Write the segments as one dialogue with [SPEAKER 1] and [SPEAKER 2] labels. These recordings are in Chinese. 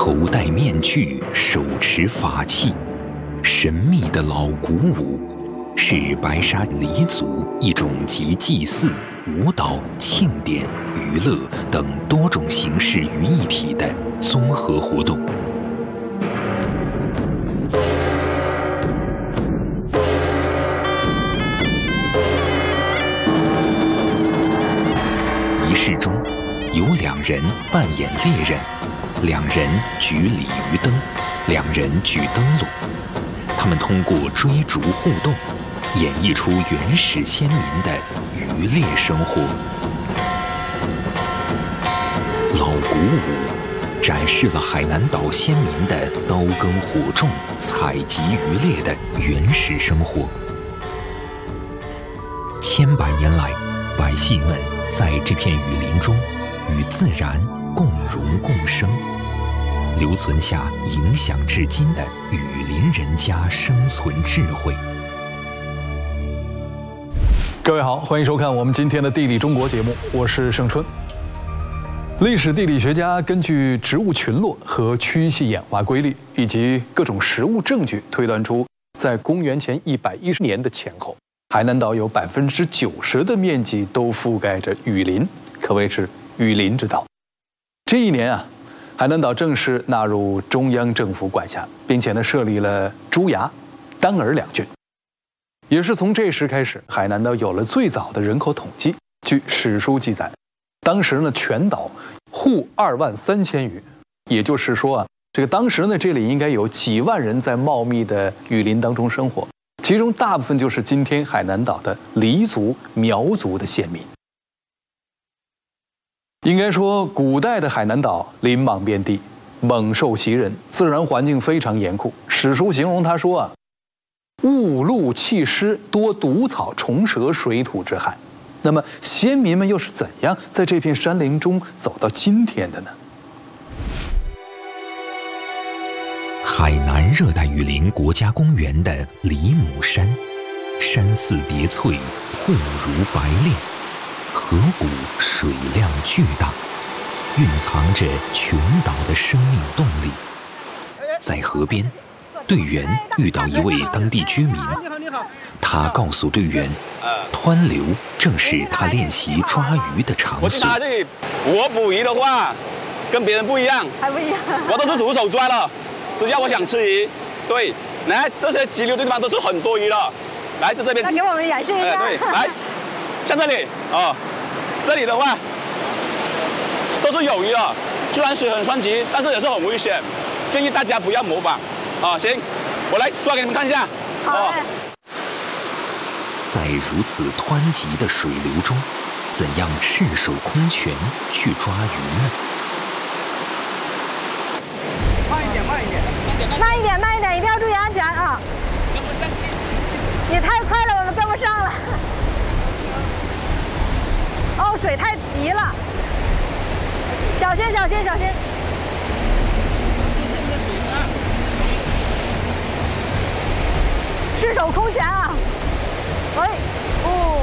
[SPEAKER 1] 头戴面具，手持法器，神秘的老鼓舞是白沙黎族一种集祭祀、舞蹈、庆典、娱乐等多种形式于一体的综合活动。仪式中，有2人扮演猎人，2人举鲤鱼灯，2人举灯笼。他们通过追逐互动，演绎出原始先民的渔猎生活。老鼓舞展示了海南岛先民的刀耕火种、采集渔猎的原始生活。千百年来，百姓们在这片雨林中与自然共荣共生，留存下影响至今的雨林人家生存智慧。
[SPEAKER 2] 各位好，欢迎收看我们今天的地理中国节目，我是盛春。历史地理学家根据植物群落和区域性演化规律，以及各种实物证据，推断出在公元前110年的前后，海南岛有90%的面积都覆盖着雨林，可谓是雨林之岛。这一年啊，海南岛正式纳入中央政府管辖，并且呢设立了朱崖、丹儿2郡。也是从这时开始，海南岛有了最早的人口统计。据史书记载，当时呢全岛户23000余，也就是说啊，这个当时呢这里应该有几万人在茂密的雨林当中生活，其中大部分就是今天海南岛的黎族、苗族的县民。应该说，古代的海南岛林莽遍地，猛兽袭人，自然环境非常严酷。史书形容他说啊，雾露气湿，多毒草、虫蛇、水土之害。那么先民们又是怎样在这片山林中走到今天的呢？
[SPEAKER 1] 海南热带雨林国家公园的梨母山，山似叠翠，瀑如白练，河谷水量巨大，蕴藏着穷岛的生命动力。在河边，队员遇到一位当地居民，他告诉队员，湍流正是他练习抓鱼的场所。
[SPEAKER 3] 我捕鱼的话，跟别人不一样，
[SPEAKER 4] 还不一样，
[SPEAKER 3] 我都是徒手抓的，只要我想吃鱼。对，来这些急流的地方都是很多鱼的，来在这边。
[SPEAKER 4] 那给我们演示一下。
[SPEAKER 3] 对，来，像这里啊，这里的话都是有鱼的，虽然水很湍急，但是也是很危险，建议大家不要模仿。啊，行，我来抓给你们看一下。
[SPEAKER 4] 好。
[SPEAKER 1] 在如此湍急的水流中，怎样赤手空拳去抓鱼呢？
[SPEAKER 4] 慢一点，一定要注意安全啊！
[SPEAKER 3] 跟不上去。
[SPEAKER 4] 你太快了，我们跟不上了。哦，水太急了，小心！赤手空拳啊！哎，哦，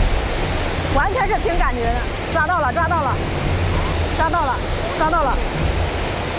[SPEAKER 4] 完全是凭感觉的，抓到了！